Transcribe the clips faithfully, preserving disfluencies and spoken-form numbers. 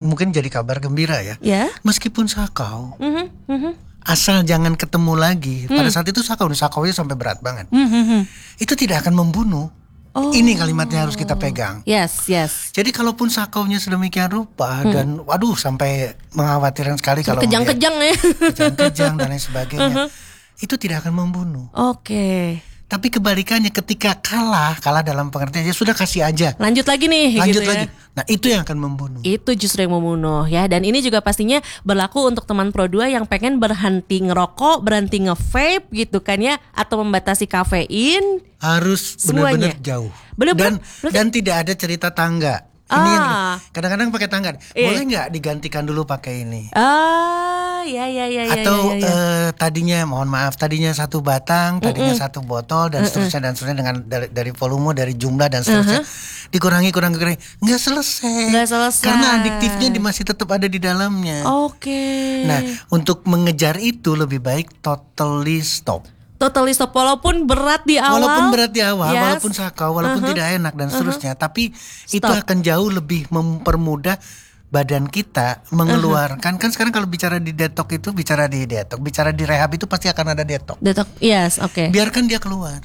mungkin jadi kabar gembira ya. Ya. Meskipun sakau, Mhm, mhm. asal jangan ketemu lagi. Pada Hmm. saat itu sakau, sakaunya sampai berat banget. Mhm, mhm. Itu tidak akan membunuh. Oh. Ini kalimatnya harus kita pegang. Yes, yes. Jadi kalaupun sakaunya sedemikian rupa dan waduh sampai mengkhawatirkan sekali kalau Kejang-kejang ya. kejang-kejang dan lain sebagainya, itu tidak akan membunuh. Oke. Tapi kebalikannya ketika kalah, kalah dalam pengertian ya sudah kasih aja. Lanjut lagi nih. Lanjut gitu lagi. Ya. Nah itu yang akan membunuh. Itu justru yang membunuh ya. Dan ini juga pastinya berlaku untuk teman Pro dua yang pengen berhenti ngerokok, berhenti nge-vape gitu kan ya, atau membatasi kafein. Harus Semuanya. benar-benar jauh. Bener-bener, dan berarti- dan tidak ada cerita tangga. Ini Ah. yang kadang-kadang pakai tangga. Iya. Boleh nggak digantikan dulu pakai ini? Ah, ya ya ya ya. Atau ya, ya, ya. eh, tadinya mohon maaf tadinya satu batang, tadinya satu botol dan seterusnya dan seterusnya dengan dari, dari volume, dari jumlah dan seterusnya dikurangi kurangi kurangi nggak selesai. Nggak selesai. Karena adiktifnya di- masih tetap ada di dalamnya. Oke. Nah untuk mengejar itu lebih baik totally stop. Totally stop walaupun berat di awal. Walaupun berat di awal, Yes. walaupun sakau, walaupun Uh-huh. tidak enak dan seterusnya, tapi itu Stop. akan jauh lebih mempermudah badan kita mengeluarkan. Kan sekarang kalau bicara di detox itu bicara di detox, bicara di rehab itu pasti akan ada detox. Detox. Yes, oke. Biarkan dia keluar.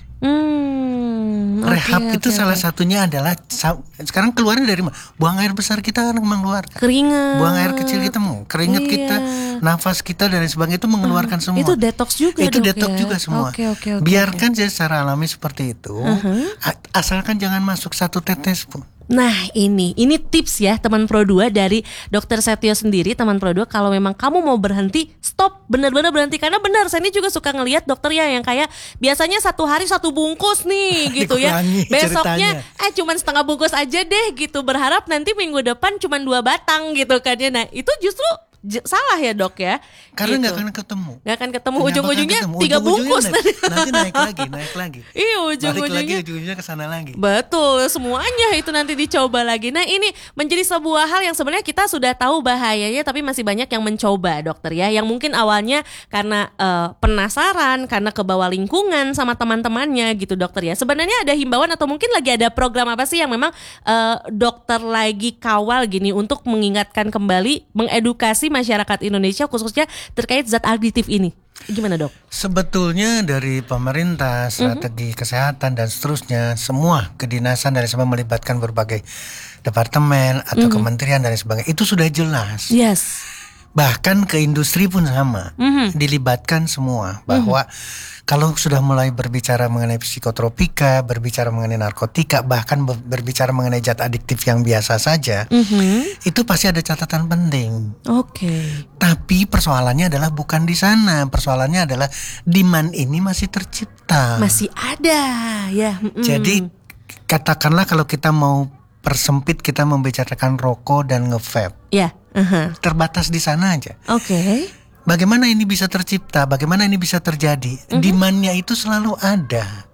Hmm, oke, Rehab itu oke, salah oke. satunya adalah sa- sekarang keluarnya dari mana? Buang air besar kita kan mengeluarkan. Keringat. Buang air kecil kita mau, keringat Iya. kita, nafas kita dan lain sebagainya itu mengeluarkan semua. Itu detox juga Itu dok detox ya? juga semua. Oke, oke, oke, Biarkan saja secara alami seperti itu. A- Asalkan jangan masuk satu tetes pun. Nah ini, ini tips ya teman Pro dua dari Dokter Setio sendiri, teman Pro dua, kalau memang kamu mau berhenti, stop, benar-benar berhenti. Karena benar, saya ini juga suka ngelihat dokter ya yang kayak biasanya satu hari satu bungkus nih gitu ya. Dikurangi Besoknya ceritanya. eh cuman setengah bungkus aja deh gitu, berharap nanti minggu depan cuman dua batang gitu kan ya. Nah itu justru j- salah ya dok ya. Karena nggak Gitu. akan ketemu. Nggak akan ketemu, Nggak ujung-ujungnya bakal ketemu. tiga Ujung-ujungnya bungkus. naik- nanti naik lagi, naik lagi. Iya Balik lagi ujung-ujungnya. ujung-ujungnya ke sana lagi. Betul, semuanya itu nanti dicoba lagi. Nah ini menjadi sebuah hal yang sebenarnya kita sudah tahu bahayanya, tapi masih banyak yang mencoba dokter ya. Yang mungkin awalnya karena eh, penasaran, karena kebawa lingkungan sama teman-temannya gitu dokter ya. Sebenarnya ada himbauan atau mungkin lagi ada program apa sih yang memang eh, dokter lagi kawal gini untuk mengingatkan kembali, mengedukasi masyarakat Indonesia khususnya terkait zat aditif ini. Gimana dok? Sebetulnya dari pemerintah, strategi kesehatan dan seterusnya, semua kedinasan dan semua melibatkan berbagai departemen atau kementerian dan sebagainya. Itu sudah jelas. Yes. Bahkan ke industri pun sama, Mhm. dilibatkan semua. Bahwa kalau sudah mulai berbicara mengenai psikotropika, berbicara mengenai narkotika, bahkan ber- berbicara mengenai zat adiktif yang biasa saja, Mhm. itu pasti ada catatan penting. Oke. Tapi persoalannya adalah bukan di sana. Persoalannya adalah demand ini masih tercipta. Masih ada ya. mm-mm. Jadi katakanlah kalau kita mau persempit, kita membicarakan rokok dan nge-vape, Ya, aha. terbatas di sana aja. Oke. Bagaimana ini bisa tercipta? Bagaimana ini bisa terjadi? Demand-nya itu selalu ada.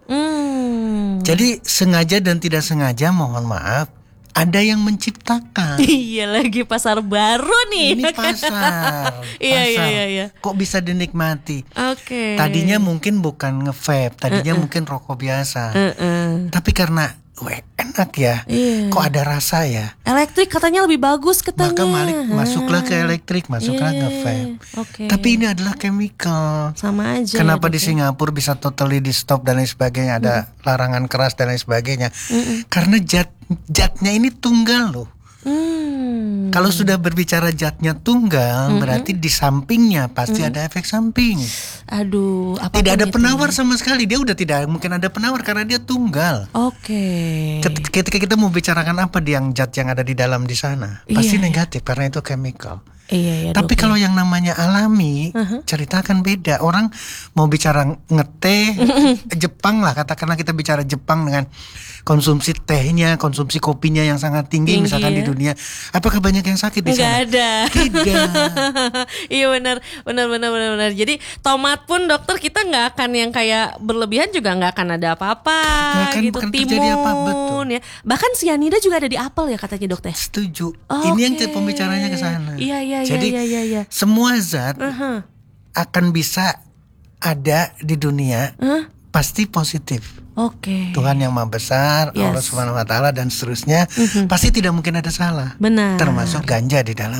Hmm. Jadi sengaja dan tidak sengaja, mohon maaf, ada yang menciptakan. Iya lagi pasar baru nih. Ini pasar, Iya, iya, pasar. iya, iya. Kok bisa dinikmati? Oke. Tadinya mungkin bukan nge-vape, tadinya mungkin rokok biasa. Heeh. Tapi karena weh, enak ya, Iya. kok ada rasa ya. Elektrik katanya lebih bagus katanya. Maka malik, masuklah ke elektrik, masuklah Iya, nge-vape. Oke. Tapi ini adalah chemical. sama aja. Kenapa ya, di Dok, ya? Singapura bisa totally di stop dan lain sebagainya, ada larangan keras dan lain sebagainya. Karena zat zatnya ini tunggal loh. Hmm. Kalau sudah berbicara zatnya tunggal, berarti di sampingnya pasti ada efek samping. Aduh, apapun Tidak ada itu. penawar sama sekali. Dia udah tidak mungkin ada penawar karena dia tunggal. Oke. Ket- Ketika kita mau bicarakan apa di yang zat yang ada di dalam di sana, pasti Iya, negatif karena itu chemical. Iya ya. Tapi Dok, kalau yang namanya alami, cerita kan beda. Orang mau bicara ngeteh, Jepang lah, katakanlah kita bicara Jepang dengan konsumsi tehnya, konsumsi kopinya yang sangat tinggi, Tinggi, misalkan di ya. dunia. Apakah banyak yang sakit di Nggak sana? ada. Tidak. Iya benar, benar, benar, benar, benar. Jadi tomat pun dokter kita nggak akan yang kayak berlebihan juga nggak akan ada apa-apa Nggak akan- gitu. bukan Timun terjadi apa, betul. ya. Bahkan sianida juga ada di apel ya katanya dokter. Setuju. Oh, Ini yang oke. pembicaranya ke sana. Iya, iya, iya, Jadi iya, iya, iya. semua zat Aha. akan bisa ada di dunia, Hah? pasti positif. Oke. Tuhan yang Maha Besar, Yes. Allah Subhanahu wa taala dan seterusnya, pasti tidak mungkin ada salah. Benar. Termasuk ganja di dalam.